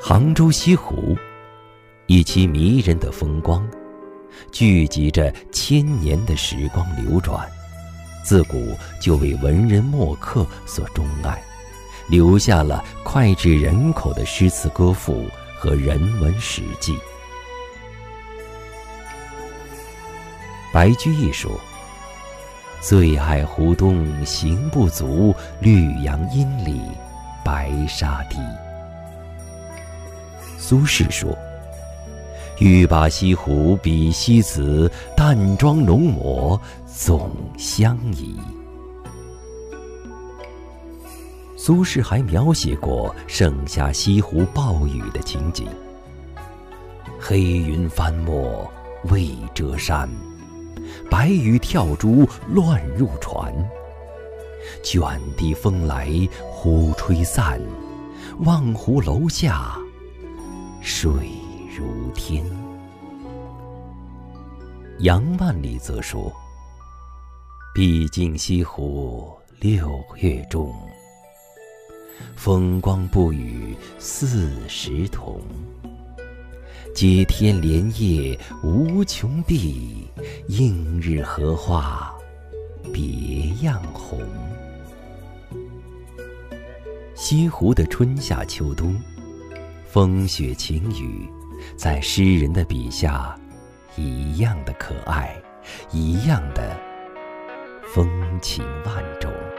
杭州西湖，以其迷人的风光，聚集着千年的时光流转，自古就为文人墨客所钟爱，留下了脍炙人口的诗词歌赋和人文史记。白居易说：“醉爱湖东行不足，绿杨阴里白沙堤。”苏轼说：“欲把西湖比西子，淡妆浓抹总相宜。”苏轼还描写过盛夏西湖暴雨的情景：“黑云翻墨未遮山，白鱼跳珠乱入船。卷地风来忽吹散，望湖楼下水如天。”杨万里则说：“毕竟西湖6月中，风光不与40同。接天莲叶无穷碧，映日荷花别样红。”西湖的春夏秋冬，风雪晴雨，在诗人的笔下一样的可爱，一样的风情万种。